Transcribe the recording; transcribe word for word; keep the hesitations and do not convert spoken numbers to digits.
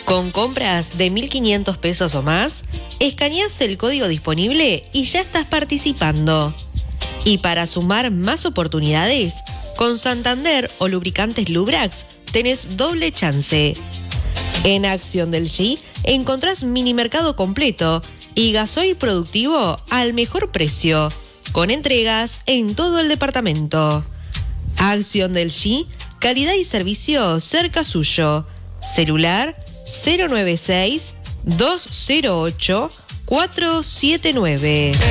Con compras de mil quinientos pesos o más, escaneás el código disponible y ya estás participando. Y para sumar más oportunidades, con Santander o lubricantes Lubrax tenés doble chance. En Acción del G encontrás mini mercado completo y gasoil productivo al mejor precio, con entregas en todo el departamento. Acción del G, calidad y servicio cerca suyo. Celular cero nueve seis, dos cero ocho, cuatro siete nueve.